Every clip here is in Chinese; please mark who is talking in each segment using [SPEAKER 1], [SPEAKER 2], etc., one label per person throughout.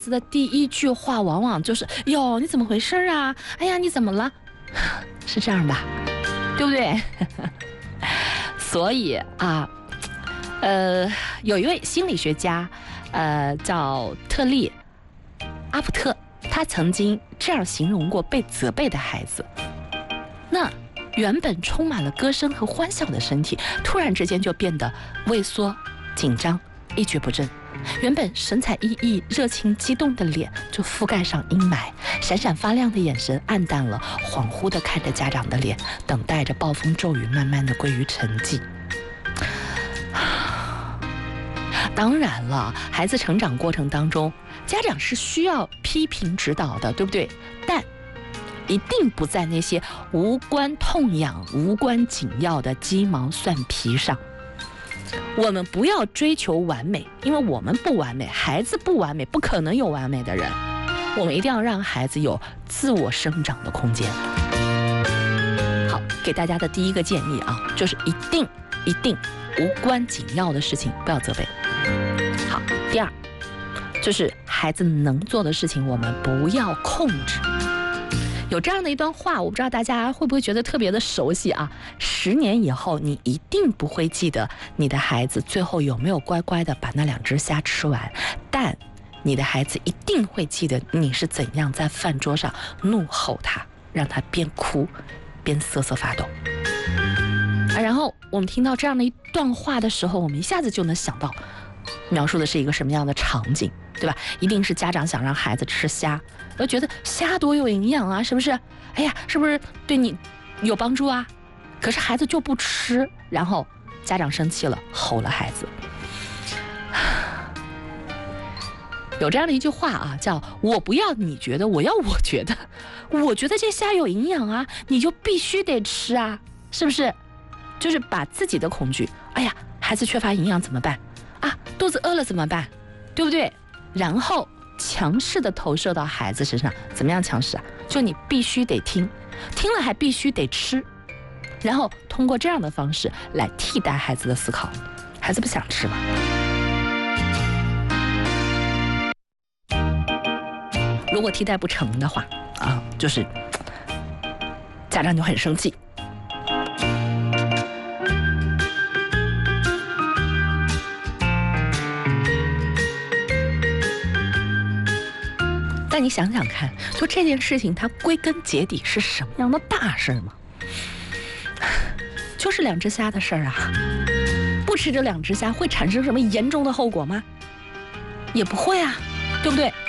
[SPEAKER 1] 的第一句话往往就是哟，你怎么回事啊？哎呀，你怎么了？是这样吧？对不对？所以啊，有一位心理学家，叫特利·阿普特，他曾经这样形容过被责备的孩子。那原本充满了歌声和欢笑的身体，突然之间就变得畏缩、紧张、一蹶不振。原本神采奕奕、热情激动的脸就覆盖上阴霾，闪闪发亮的眼神暗淡了，恍惚地看着家长的脸，等待着暴风骤雨慢慢地归于沉寂。当然了，孩子成长过程当中，家长是需要批评指导的，对不对？但一定不在那些无关痛痒、无关紧要的鸡毛蒜皮上。我们不要追求完美，因为我们不完美，孩子不完美，不可能有完美的人。我们一定要让孩子有自我生长的空间。好，给大家的第一个建议啊，就是一定无关紧要的事情不要责备。好，第二就是孩子能做的事情我们不要控制。有这样的一段话，我不知道大家会不会觉得特别的熟悉啊？10年以后，你一定不会记得你的孩子最后有没有乖乖的把那2只虾吃完，但你的孩子一定会记得你是怎样在饭桌上怒吼他，让他边哭边瑟瑟发抖。然后我们听到这样的一段话的时候，我们一下子就能想到描述的是一个什么样的场景，对吧？一定是家长想让孩子吃虾，都觉得虾多有营养啊，是不是？哎呀，是不是对你有帮助啊？可是孩子就不吃，然后家长生气了，吼了孩子。有这样的一句话啊，叫我不要你觉得，我要我觉得。我觉得这虾有营养啊，你就必须得吃啊，是不是？就是把自己的恐惧，哎呀，孩子缺乏营养怎么办啊？肚子饿了怎么办？对不对？然后强势的投射到孩子身上，怎么样强势啊？就你必须得听，听了还必须得吃，然后通过这样的方式来替代孩子的思考。孩子不想吃嘛？如果替代不成的话啊，就是家长就很生气。但你想想看，就这件事情它归根结底是什么样的大事吗？就是2只虾的事儿啊。不吃这2只虾会产生什么严重的后果吗？也不会啊，对不对？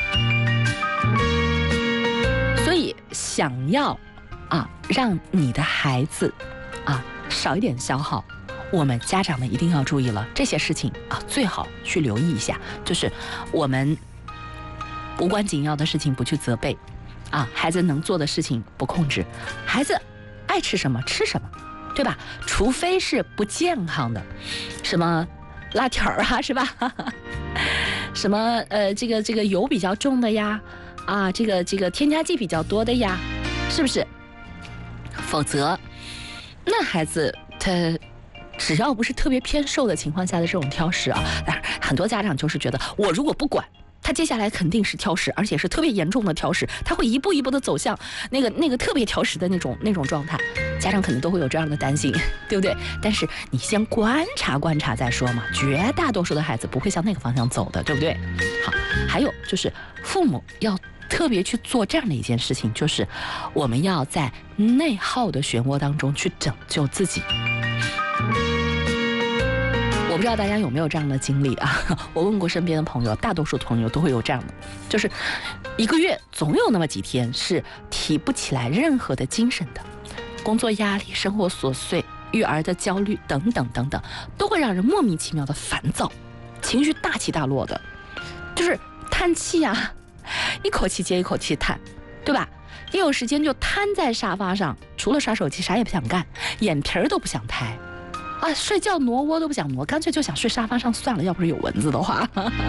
[SPEAKER 1] 所以想要让你的孩子少一点消耗，我们家长们一定要注意了，这些事情最好去留意一下，就是我们无关紧要的事情不去责备孩子能做的事情不控制，孩子爱吃什么吃什么，对吧？除非是不健康的，什么辣条啊，是吧？什么这个油比较重的呀，这个添加剂比较多的呀，是不是？否则，那孩子他只要不是特别偏瘦的情况下的这种挑食当然很多家长就是觉得我如果不管，他接下来肯定是挑食，而且是特别严重的挑食，他会一步一步的走向那个特别挑食的那种状态。家长可能都会有这样的担心，对不对？但是你先观察观察再说嘛，绝大多数的孩子不会向那个方向走的，对不对？好，还有就是父母要特别去做这样的一件事情，就是我们要在内耗的漩涡当中去拯救自己。我不知道大家有没有这样的经历我问过身边的朋友，大多数朋友都会有这样的，就是1个月总有那么几天是提不起来任何的精神的，工作压力、生活琐碎、育儿的焦虑等等等等，都会让人莫名其妙的烦躁，情绪大起大落的，就是叹气一口气接一口气叹，对吧？一有时间就瘫在沙发上，除了刷手机啥也不想干，眼皮儿都不想抬睡觉挪窝都不想挪，干脆就想睡沙发上算了，要不是有蚊子的话。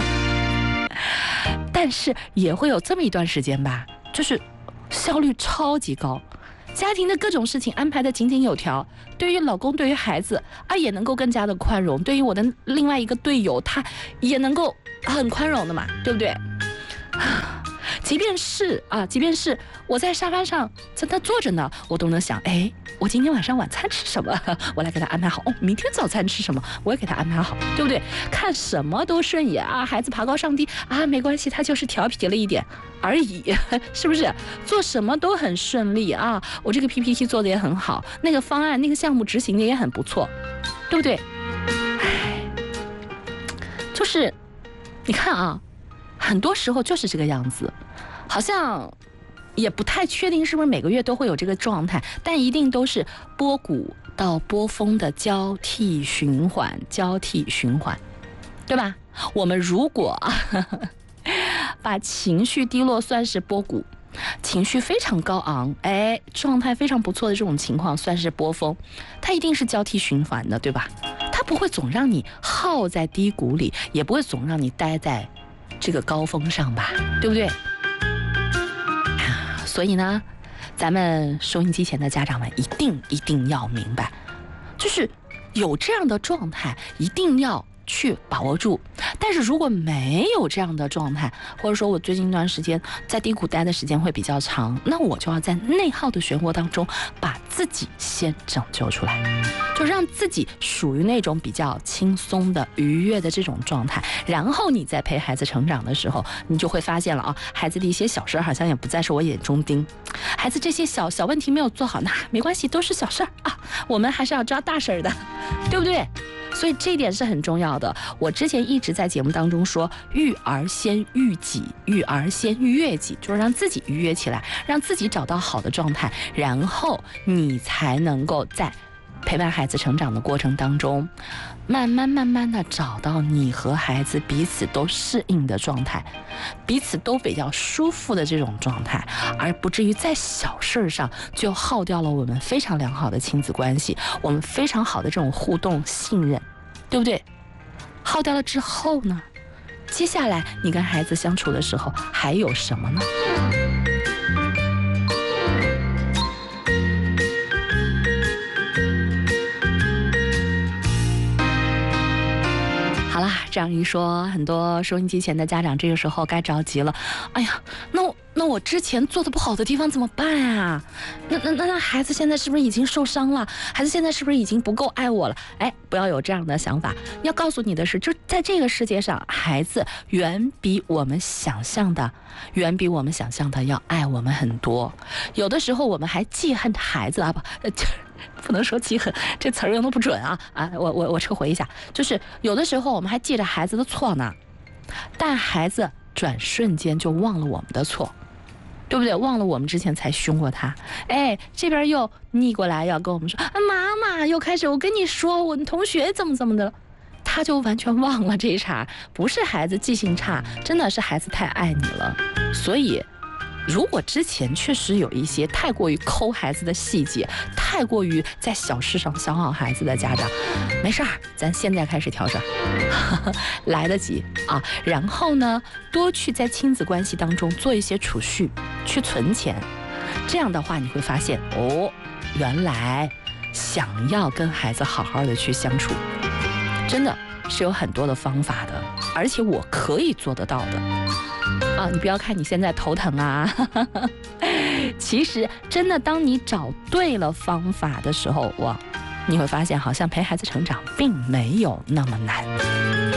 [SPEAKER 1] 但是也会有这么一段时间吧，就是效率超级高，家庭的各种事情安排的井井有条，对于老公对于孩子也能够更加的宽容，对于我的另外一个队友他也能够很宽容的嘛，对不对？ 即便是我在沙发上在那坐着呢，我都能想，哎，我今天晚上晚餐吃什么？我来给他安排好。哦，明天早餐吃什么？我也给他安排好，对不对？看什么都顺眼啊，孩子爬高上低啊，没关系，他就是调皮了一点而已，是不是？做什么都很顺利啊，我这个 PPT 做的也很好，那个方案那个项目执行的也很不错，对不对？就是你看啊，很多时候就是这个样子，好像也不太确定是不是每个月都会有这个状态，但一定都是波谷到波峰的交替循环，对吧？我们如果把情绪低落算是波谷，情绪非常高昂，哎，状态非常不错的这种情况算是波峰，它一定是交替循环的，对吧？它不会总让你耗在低谷里，也不会总让你待在这个高峰上吧，对不对？所以呢，咱们收音机前的家长们一定要明白，就是有这样的状态一定要去把握住。但是如果没有这样的状态，或者说我最近一段时间在低谷待的时间会比较长，那我就要在内耗的漩涡当中把自己先拯救出来，就让自己属于那种比较轻松的愉悦的这种状态，然后你在陪孩子成长的时候，你就会发现了啊，孩子的一些小事好像也不再是我眼中钉，孩子这些小问题没有做好，那没关系，都是小事啊，我们还是要抓大事的，对不对？所以这一点是很重要的。我之前一直在节目当中说，育儿先育己，育儿先悦己，就是让自己愉悦起来，让自己找到好的状态，然后你才能够在陪伴孩子成长的过程当中，慢慢的找到你和孩子彼此都适应的状态，彼此都比较舒服的这种状态，而不至于在小事上就耗掉了我们非常良好的亲子关系，我们非常好的这种互动信任，对不对？耗掉了之后呢，接下来你跟孩子相处的时候还有什么呢？好啦，这样一说，很多收音机前的家长这个时候该着急了。哎呀，那我之前做的不好的地方怎么办啊？那孩子现在是不是已经受伤了？孩子现在是不是已经不够爱我了？哎，不要有这样的想法。要告诉你的是，就在这个世界上，孩子远比我们想象的要爱我们很多。有的时候我们还记恨孩子啊，不能说记恨，这词儿用的不准啊！我撤回一下，就是有的时候我们还记着孩子的错呢，但孩子转瞬间就忘了我们的错，对不对？忘了我们之前才凶过他，哎，这边又逆过来要跟我们说，妈妈又开始我跟你说我同学怎么的了，他就完全忘了这一茬，不是孩子记性差，真的是孩子太爱你了。所以如果之前确实有一些太过于抠孩子的细节，太过于在小事上消耗孩子的家长，没事儿，咱现在开始调整，来得及啊。然后呢，多去在亲子关系当中做一些储蓄，去存钱。这样的话，你会发现哦，原来想要跟孩子好好的去相处，真的是有很多的方法的，而且我可以做得到的。啊，你不要看你现在头疼啊，其实真的当你找对了方法的时候，你会发现好像陪孩子成长并没有那么难。